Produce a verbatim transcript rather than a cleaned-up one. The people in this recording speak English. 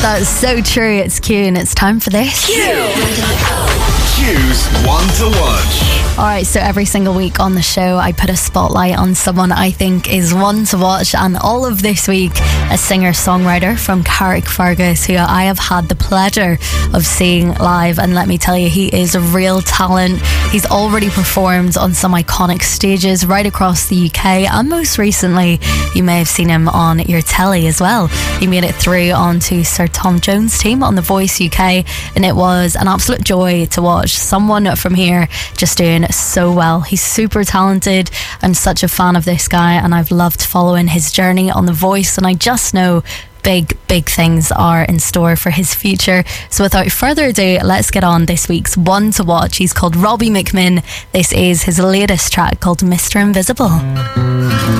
That's so true. It's Q, and it's time for this. Q. Q's One to Watch. Alright, so every single week on the show I put a spotlight on someone I think is one to watch, and all of this week a singer-songwriter from Carrickfergus who I have had the pleasure of seeing live, and let me tell you, he is a real talent. He's already performed on some iconic stages right across the U K, and most recently you may have seen him on your telly as well. He made it through onto Sir Tom Jones' team on The Voice U K, and it was an absolute joy to watch someone from here just doing so well. He's super talented. I'm such a fan of this guy, and I've loved following his journey on The Voice, and I just know big, big things are in store for his future. So without further ado, let's get on this week's One to Watch. He's called Robbie McMinn. This is his latest track called Mister Invisible.